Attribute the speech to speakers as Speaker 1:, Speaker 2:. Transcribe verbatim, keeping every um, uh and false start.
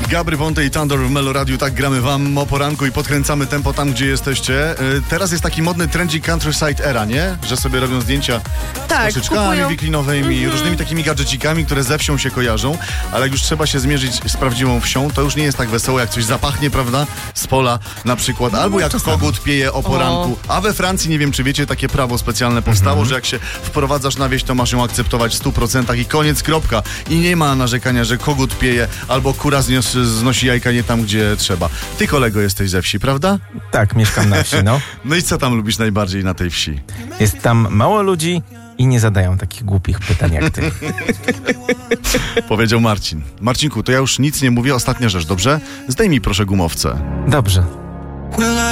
Speaker 1: Gabry Ponte i Thunder w Melo Radio, tak gramy wam o poranku i podkręcamy tempo tam, gdzie jesteście. Teraz jest taki modny trendy countryside era, nie? Że sobie robią zdjęcia
Speaker 2: tak,
Speaker 1: z koszyczkami
Speaker 2: kupują...
Speaker 1: wiklinowymi, mm-hmm. różnymi takimi gadżecikami, które ze wsią się kojarzą, ale jak już trzeba się zmierzyć z prawdziwą wsią, to już nie jest tak wesoło, jak coś zapachnie, prawda? Z pola na przykład, albo jak kogut pieje o poranku. A we Francji, nie wiem czy wiecie, takie prawo specjalne powstało, mm-hmm. że jak się wprowadzasz na wieś, to masz ją akceptować w stu procentach i koniec, kropka. I nie ma narzekania, że kogut pieje albo kura znios, znosi jajka nie tam, gdzie trzeba. Ty, kolego, jesteś ze wsi, prawda?
Speaker 3: Tak, mieszkam na wsi, no.
Speaker 1: No i co tam lubisz najbardziej na tej wsi?
Speaker 3: Jest tam mało ludzi i nie zadają takich głupich pytań jak ty.
Speaker 1: Powiedział Marcin. Marcinku, to ja już nic nie mówię, ostatnia rzecz, dobrze? Zdejmij proszę gumowce.
Speaker 3: Dobrze.